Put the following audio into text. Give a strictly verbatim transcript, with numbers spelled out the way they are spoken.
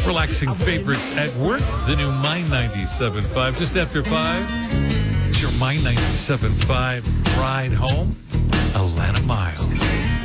Relaxing favorites at work. The new My ninety-seven point five. Just after five. It's your My ninety-seven point five ride home. Alana Miles.